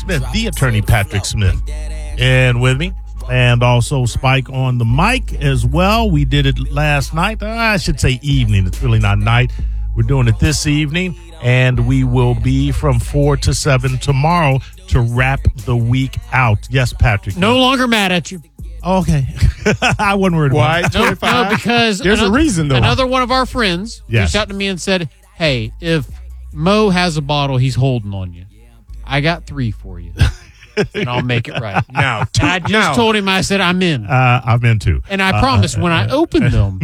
Smith, the attorney Patrick Smith. And with me, and also Spike on the mic as well. We did it last night. I should say evening. It's really not night. We're doing it this evening, and we will be from 4 to 7 tomorrow to wrap the week out. Yes, Patrick. No longer mad at you. Okay. I wasn't worried Why? about it. 25? No, because there's a reason, though. Another one of our friends reached out to me and said, hey, if Mo has a bottle, he's holding on you. I got 3 for you. And I'll make it right. Now, I just told him, I said, I'm in. I'm in too. And I promise when I open them,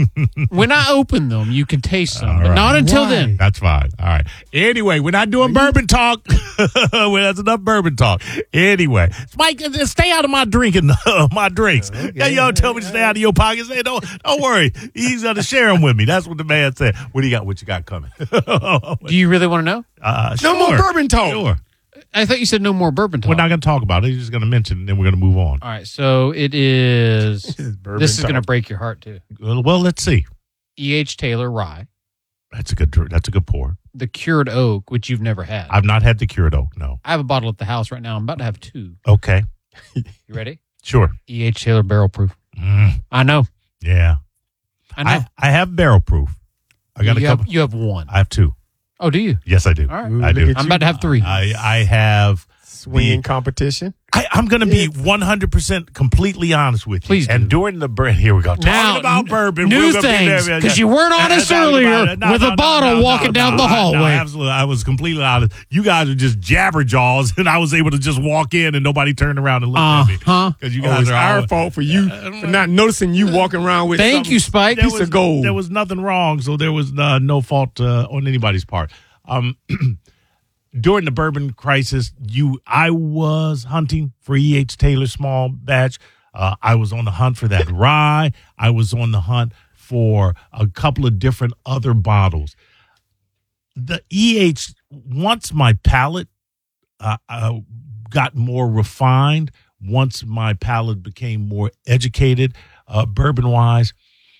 you can taste them. But not until then. That's fine. All right. Anyway, we're not doing bourbon talk. That's enough bourbon talk. Anyway, Mike, stay out of my drinking, my drinks. Y'all tell me to stay out of your pockets. Hey, don't worry. He's going to share them with me. That's what the man said. What do you got? What you got coming? Do you really want to know? No more bourbon talk. Sure. I thought you said no more bourbon talk. We're not going to talk about it. He's just going to mention it, and then we're going to move on. All right, so it is. This is going to break your heart too. Well, let's see. E.H. Taylor Rye. That's a good pour. The Cured Oak, which you've never had. I've not had the Cured Oak. No. I have a bottle at the house right now. I'm about to have 2. Okay. You ready? Sure. E.H. Taylor Barrel Proof. I know. Yeah. I know. I have barrel proof. I got a couple. You have 1. I have 2. Oh, do you? Yes, I do. All right. I do. I'm about to have 3. I have swinging competition. I'm going to be 100% completely honest with you. Please do. And during the break, here we go. Talking Now, about bourbon. New things, because you weren't honest earlier with a bottle walking down the hallway. No, absolutely. I was completely honest. You guys are just jabberjaws, and I was able to just walk in and nobody turned around and looked at me. Because you guys it's are our fault for you for not noticing you walking around with Thank you, Spike. Piece of gold. There was nothing wrong, so there was no fault on anybody's part. During the bourbon crisis, I was hunting for E.H. Taylor small batch. I was on the hunt for that rye. I was on the hunt for a couple of different other bottles. The E.H., once my palate got more refined, once my palate became more educated, bourbon-wise,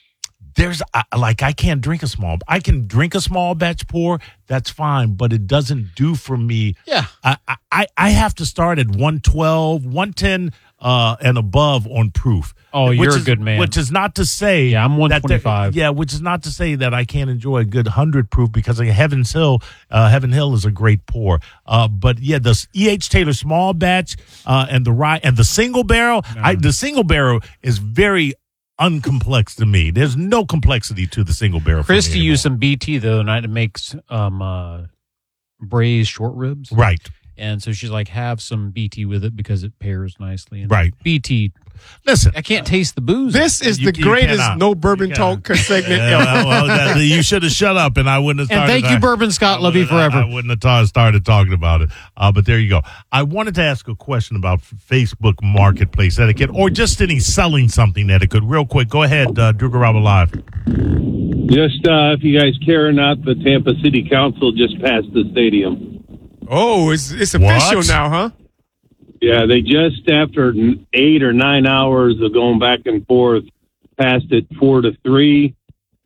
I can't drink a small. I can drink a small batch pour. That's fine, but it doesn't do for me. Yeah. I have to start at 112, 110, and above on proof. Oh, you're a good man. Which is not to say. Yeah, I'm 125. Which is not to say that I can't enjoy a good 100 proof because Heaven Hill is a great pour. But yeah, the E.H. Taylor small batch and the rye and the single barrel. The single barrel is very uncomplex to me. There's no complexity to the single barrel. Christy used some BT though tonight to make braised short ribs. Right. And so she's like, have some BT with it because it pairs nicely. And right. BT. Listen, I can't taste the booze. This is the greatest no bourbon talk segment ever. You should have shut up, and I wouldn't have started. And thank you, Bourbon Scott. Love you forever. I wouldn't have started talking about it. But there you go. I wanted to ask a question about Facebook Marketplace etiquette, or just any selling something etiquette. Real quick, go ahead, Drugaraba Live. Just if you guys care or not, the Tampa City Council just passed the stadium. Oh, it's official now, huh? Yeah, they just, after 8 or 9 hours of going back and forth, passed it 4-3.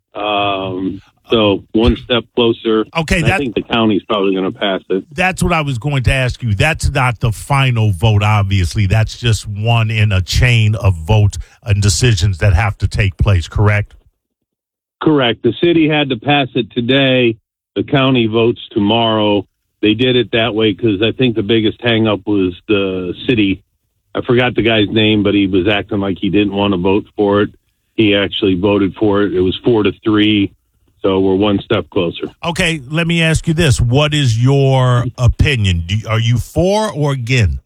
So one step closer. Okay, I think the county's probably going to pass it. That's what I was going to ask you. That's not the final vote, obviously. That's just one in a chain of votes and decisions that have to take place, correct? Correct. The city had to pass it today. The county votes tomorrow. They did it that way because I think the biggest hang-up was the city. I forgot the guy's name, but he was acting like he didn't want to vote for it. He actually voted for it. It was 4-3, so we're one step closer. Okay, let me ask you this. What is your opinion? Are you for or against?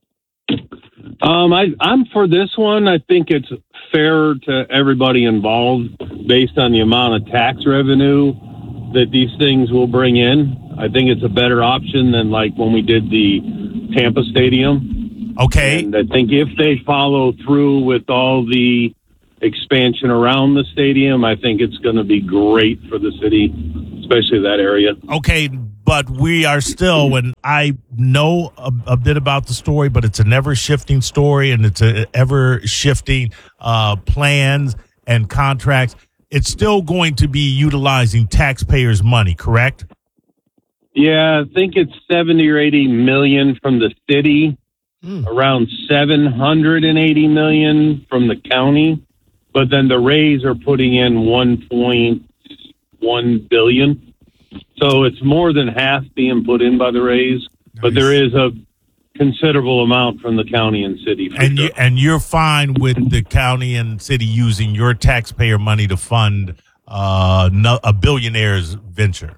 I'm for this one. I think it's fair to everybody involved based on the amount of tax revenue that these things will bring in. I think it's a better option than like when we did the Tampa Stadium. Okay. And I think if they follow through with all the expansion around the stadium, I think it's going to be great for the city, especially that area. Okay, but we are still, and I know a bit about the story, but it's an ever-shifting story, and it's a ever-shifting plans and contracts. It's still going to be utilizing taxpayers' money, correct? Yeah, I think it's 70 or 80 million from the city around $780 million from the county, but then the Rays are putting in $1.1 billion. So it's more than half being put in by the Rays, but there is a considerable amount from the county and city. And you're fine with the county and city using your taxpayer money to fund a billionaire's venture?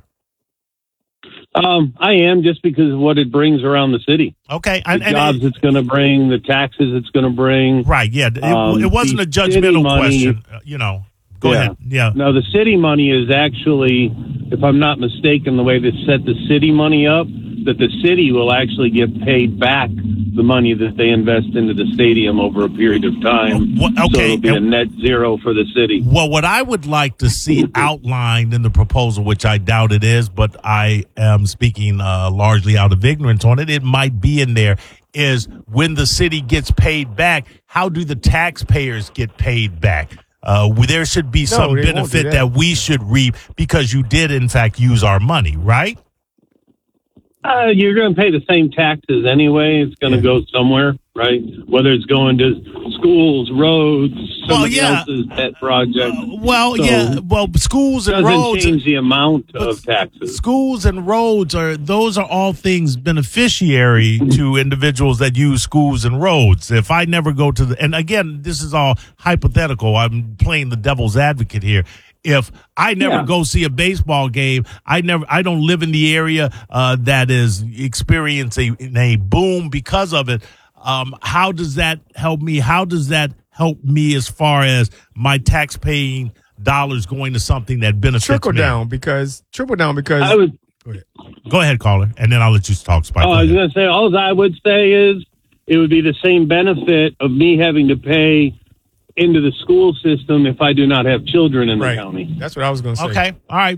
I am, just because of what it brings around the city. Okay. The jobs it's going to bring, the taxes it's going to bring. Right, yeah. It wasn't a judgmental question, Go ahead. Yeah. No, the city money is actually, if I'm not mistaken, the way they set the city money up, that the city will actually get paid back the money that they invest into the stadium over a period of time. So it'll be a net zero for the city. Well, what I would like to see outlined in the proposal, which I doubt it is, but I am speaking largely out of ignorance on it, it might be in there, is when the city gets paid back, how do the taxpayers get paid back? There should be some benefit that we should reap because you did, in fact, use our money, right? You're going to pay the same taxes anyway. It's going to go somewhere, right? Whether it's going to schools, roads, somebody else's pet project. Schools and roads doesn't change the amount of taxes. Schools and roads are all things beneficiary to individuals that use schools and roads. If I never go to and again, this is all hypothetical. I'm playing the devil's advocate here. If I never go see a baseball game, I don't live in the area that is experiencing a boom because of it. How does that help me? How does that help me as far as my tax-paying dollars going to something that benefits trickle me? down because I would go ahead, caller, and then I'll let you talk, Spike. I was going to say, all I would say is it would be the same benefit of me having to pay into the school system if I do not have children in the county. That's what I was going to say. Okay. All right.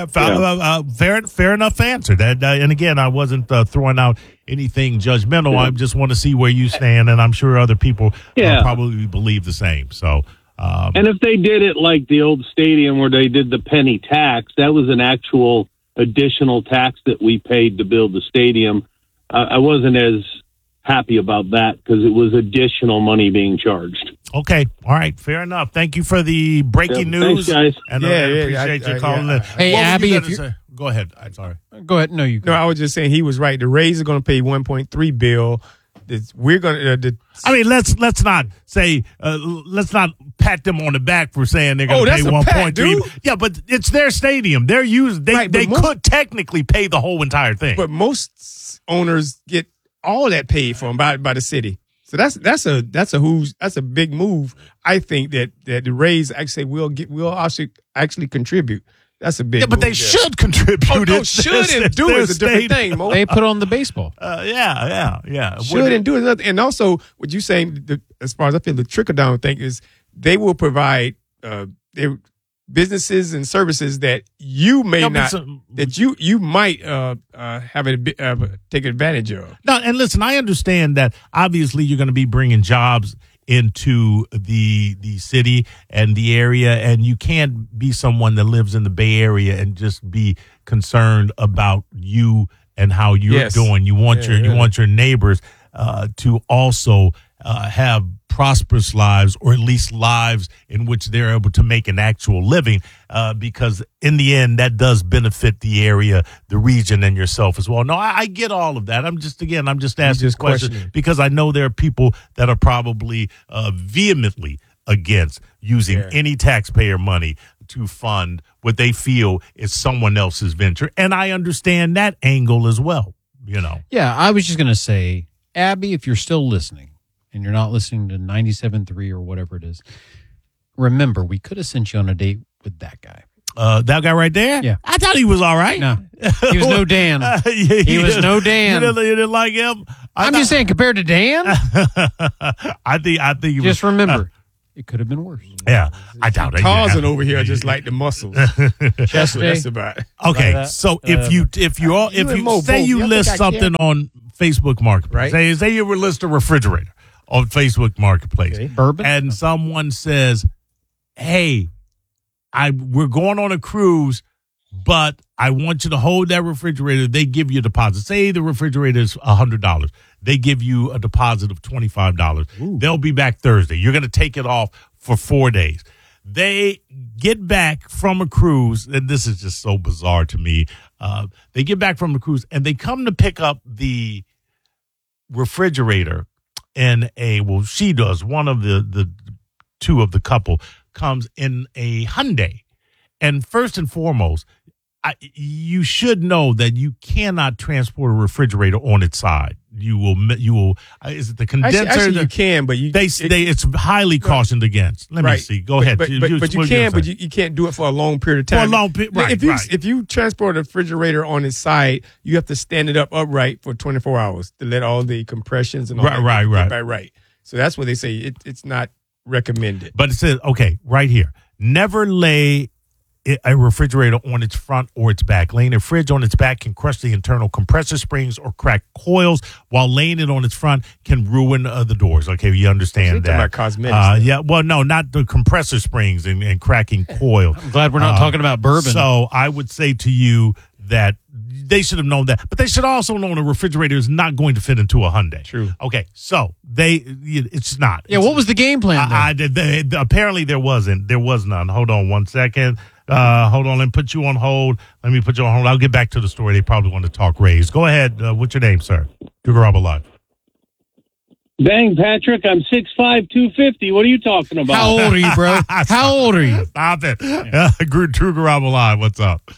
Fair enough answer. That, and again, I wasn't throwing out anything judgmental. I just want to see where you stand, and I'm sure other people probably believe the same. So, and if they did it like the old stadium where they did the penny tax, that was an actual additional tax that we paid to build the stadium. I wasn't as happy about that because it was additional money being charged. Okay. All right. Fair enough. Thank you for the breaking news. Thanks, guys. And I appreciate you calling in. Hey, Abby, go ahead. I'm sorry. Go ahead. No, you go. No, I was just saying he was right. The Rays are going to pay $1.3 billion. We're going to. Let's not say. Let's not pat them on the back for saying they're going to pay 1.3. Yeah, but it's their stadium. They're used. They could technically pay the whole entire thing. But most owners get all that paid for them by the city. So that's a big move. I think that the Rays actually will actually contribute. That's a big move. But they should contribute. Should and do is a different thing, Mo. They put on the baseball. Yeah. Should and do is another. And also, what you saying, as far as I feel, the trickle down thing is they will provide their businesses and services that you may that you might take advantage of. No, and listen, I understand that obviously you're going to be bringing jobs into the city and the area, and you can't be someone that lives in the Bay Area and just be concerned about you and how you're doing. You want your neighbors to also have prosperous lives, or at least lives in which they're able to make an actual living, because in the end, that does benefit the area, the region, and yourself as well. No, I get all of that. I'm just asking questions because I know there are people that are probably vehemently against using any taxpayer money to fund what they feel is someone else's venture. And I understand that angle as well, Yeah, I was just going to say, Abby, if you're still listening, and you're not listening to 97.3 or whatever it is, remember, we could have sent you on a date with that guy. That guy right there? Yeah. I thought he was all right. No. He was no Dan. He was no Dan. You didn't like him? I'm just saying, compared to Dan? I think he was. Just remember, it could have been worse. Yeah. I doubt it. Tarzan over here just like the muscles. That's about it. Okay. Like so if you say you list something on Facebook Marketplace, say you list a refrigerator on Facebook Marketplace, bourbon, and someone says, "Hey, we're going on a cruise. but I want you to hold that refrigerator. They give you a deposit. Say the refrigerator is $100. They give you a deposit of $25. Ooh. They'll be back Thursday. You're going to take it off for 4 days. They get back from a cruise, and this is just so bizarre to me. They get back from the cruise, and they come to pick up the refrigerator she does. One of the two of the couple comes in a Hyundai. And first and foremost, you should know that you cannot transport a refrigerator on its side. You will. Is it the condenser? Actually, you can, but it's highly cautioned against. Let me see. Go ahead. But you can't do it for a long period of time. For a long period, right? If you transport a refrigerator on its side, you have to stand it up upright for 24 hours to let all the compressions and all that right. So that's what they say. It's not recommended. But it says right here. Never lay a refrigerator on its front or its back. Laying a fridge on its back can crush the internal compressor springs or crack coils, while laying it on its front can ruin the doors. Okay, you understand that. About cosmetics. Yeah, well, no, not the compressor springs and cracking coils. I'm glad we're not talking about bourbon. So I would say to you that they should have known that, but they should also know a refrigerator is not going to fit into a Hyundai. True. Okay, so it's not. Yeah, what was the game plan? Apparently there wasn't. There was none. Hold on 1 second. Hold on. Let me put you on hold. I'll get back to the story. They probably want to talk Rays. Go ahead. What's your name, sir? Dugaraba Live. Dang, Patrick, I'm 6'5", 250. What are you talking about? How old are you, bro? How old are you? Stop it. Dugaraba Live. What's up?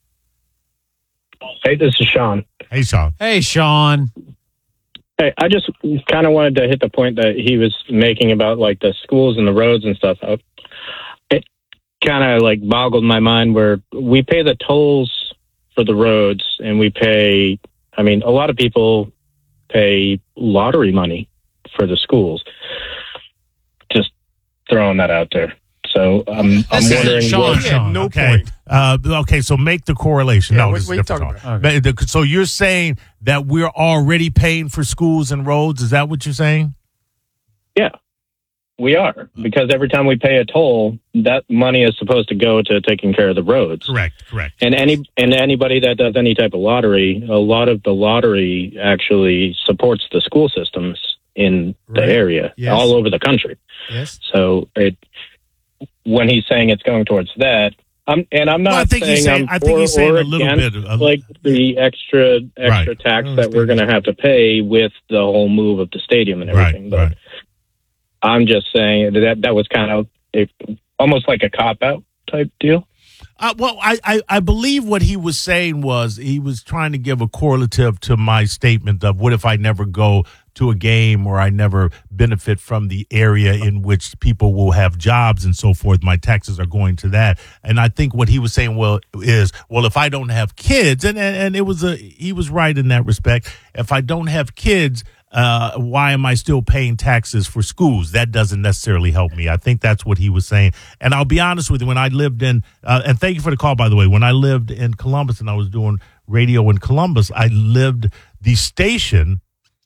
Hey, this is Sean. Hey, Sean. Hey, Sean. Hey, I just kind of wanted to hit the point that he was making about like the schools and the roads and stuff. It kind of like boggled my mind where we pay the tolls for the roads and a lot of people pay lottery money for the schools. Just throwing that out there. So I'm wondering. Sean, point. Okay, so make the correlation. Yeah, no, this is different. Okay. So you're saying that we're already paying for schools and roads? Is that what you're saying? Yeah, we are. Because every time we pay a toll, that money is supposed to go to taking care of the roads. Correct. And anybody that does any type of lottery, a lot of the lottery actually supports the school systems in the area, all over the country. Yes. So when he's saying it's going towards that, I'm not saying I'm for or against like the extra tax that we're going to have to pay with the whole move of the stadium and everything. But I'm just saying that was kind of almost like a cop-out type deal. Well, I believe what he was saying was he was trying to give a correlative to my statement of what if I never go to a game or I never benefit from the area in which people will have jobs and so forth. My taxes are going to that. And I think what he was saying, if I don't have kids, and he was right in that respect. If I don't have kids, why am I still paying taxes for schools? That doesn't necessarily help me. I think that's what he was saying. And I'll be honest with you, when I lived in, and thank you for the call, by the way, when I lived in Columbus and I was doing radio in Columbus, the station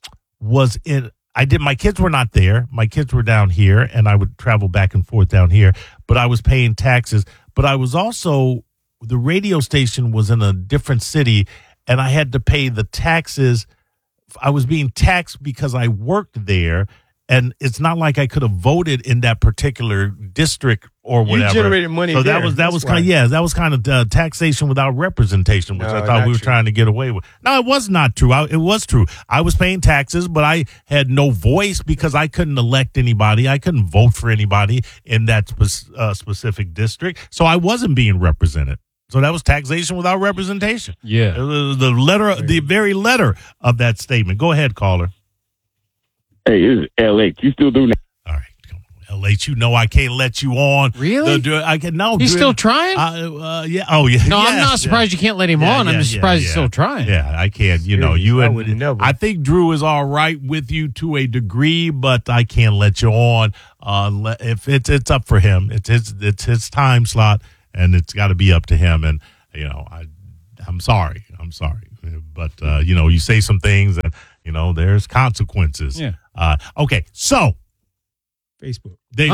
my kids were not there. My kids were down here and I would travel back and forth down here, but I was paying taxes. But I was also, the radio station was in a different city and I had to pay the taxes. I was being taxed because I worked there, and it's not like I could have voted in that particular district or whatever. You generated money. So that was kind of taxation without representation, which I thought we were trying to get away with. No, it was not true. It was true. I was paying taxes, but I had no voice because I couldn't elect anybody. I couldn't vote for anybody in that specific district, so I wasn't being represented. So that was taxation without representation. Yeah. The very letter of that statement. Go ahead, caller. Hey, it's LH. You still doing that? All right. Come on. LH, you know I can't let you on. Really? He's still trying? Yeah. Oh, yeah. No, I'm not surprised you can't let him on. I'm just surprised he's still trying. Yeah, I can't. I think Drew is all right with you to a degree, but I can't let you on. If it's up for him. It's his time slot. And it's got to be up to him. And, I'm sorry. But, you say some things and, there's consequences. Yeah. Okay. So Facebook.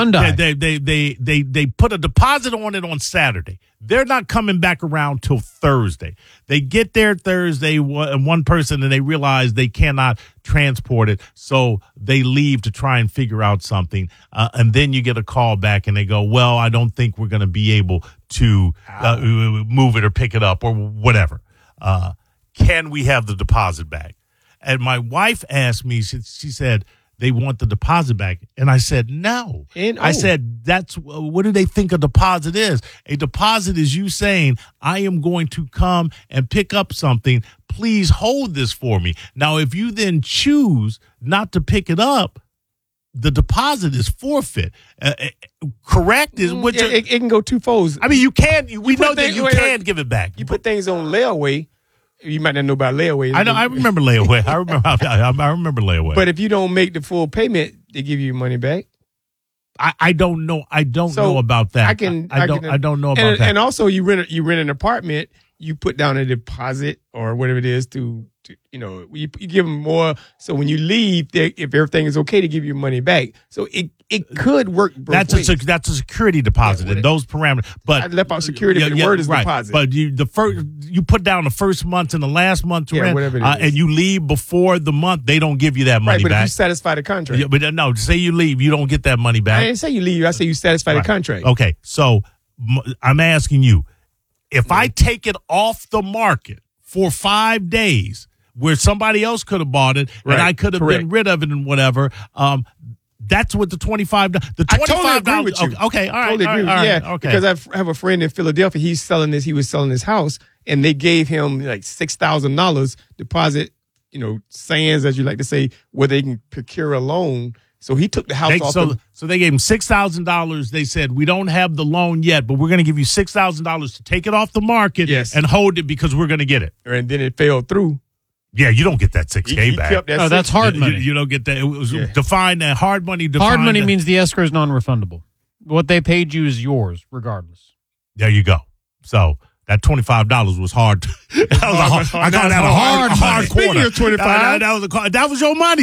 They put a deposit on it on Saturday. They're not coming back around till Thursday. They get there Thursday, one person, and they realize they cannot transport it, so they leave to try and figure out something. And then you get a call back, and they go, well, I don't think we're going to be able to move it or pick it up or whatever. Can we have the deposit back? And my wife asked me, she said, they want the deposit back. And I said, no. I said, what do they think a deposit is? A deposit is you saying, I am going to come and pick up something. Please hold this for me. Now, if you then choose not to pick it up, the deposit is forfeit. Correct? It can go two folds. I mean, you can. We know that you can give it back. You put things on layaway. You might not know about layaway. I know. I remember layaway. I remember layaway. But if you don't make the full payment, they give you your money back. I don't know. I don't know about that. I don't know about that. And also, you rent an apartment. You put down a deposit or whatever it is to you give them more. So when you leave, if everything is okay, to give you money back. So it could work both ways. That's a security deposit in those parameters. But I left out security, but the word is deposit. But you put down the first month and the last month's rent, whatever it is. And you leave before the month, they don't give you that money back. But back. if you satisfy the contract. Yeah, but no, say you leave, you don't get that money back. I didn't say you leave. I say you satisfy the contract. Okay, so I'm asking you, if I take it off the market for 5 days, where somebody else could have bought it and I could have been rid of it and whatever, that's what the $25. The $25. I totally agree with you. Okay, all right. Totally agree with you. Yeah, okay. Because I have a friend in Philadelphia. He was selling his house, and they gave him like $6,000 deposit. Sands, as you like to say, where they can procure a loan. So he took the house off. So they gave him $6,000. They said, we don't have the loan yet, but we're going to give you $6,000 to take it off the market and hold it because we're going to get it. And then it fell through. Yeah, you don't get that $6K back. That's hard money. You don't get that. It was defined that hard money. Hard money means the escrow is non-refundable. What they paid you is yours, regardless. There you go. So that $25 was hard. I got that hard quarter. Speaking of $25, that was your money.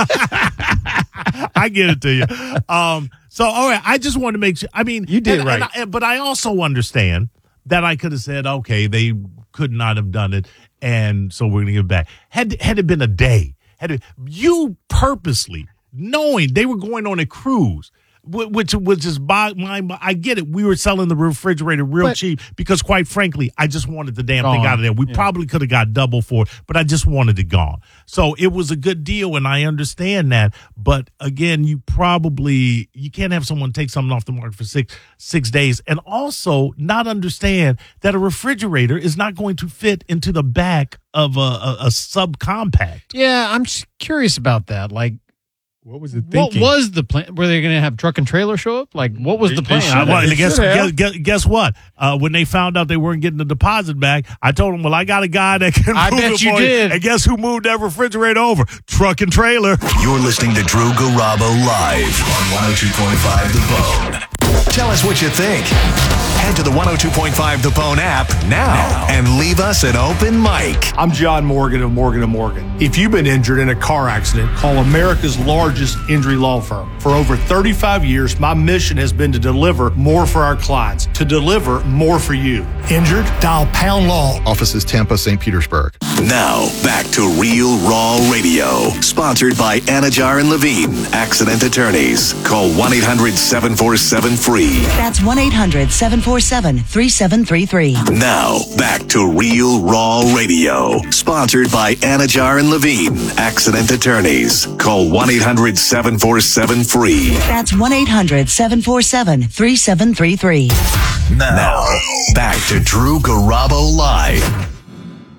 I get it to you. So all right, I just want to make sure. I mean, you did right, but I also understand that I could have said, okay, they could not have done it. And so we're going to give it back. Had it been a day, you purposely, knowing they were going on a cruise, which was just I get it. We were selling the refrigerator real cheap because, quite frankly, I just wanted the damn thing out of there. We probably could have got double for it, but I just wanted it gone. So it was a good deal, and I understand that. But again, you can't have someone take something off the market for six days, and also not understand that a refrigerator is not going to fit into the back of a subcompact. Yeah, I'm just curious about that. Like, what was the thinking? What was the plan? Were they going to have truck and trailer show up? Like, what was the plan? Guess what? When they found out they weren't getting the deposit back, I told them, well, I got a guy that can move it for you. And guess who moved that refrigerator over? Truck and trailer. You're listening to Drew Garabo live on 102.5 The Bone. Tell us what you think. Head to the 102.5 The Bone app now and leave us an open mic. I'm John Morgan of Morgan & Morgan. If you've been injured in a car accident, call America's largest injury law firm. For over 35 years, my mission has been to deliver more for our clients, to deliver more for you. Injured? Dial Pound Law. Offices Tampa, St. Petersburg. Now, back to Real Raw Radio. Sponsored by Anajar and Levine, accident attorneys. Call 1-800-747-FREE. That's 1-800-747-3733. Now, back to Real Raw Radio. Sponsored by Anajar and Levine, accident attorneys. Call 1-800-747-FREE. That's 1-800-747-3733. Now, back to Drew Garabo Live.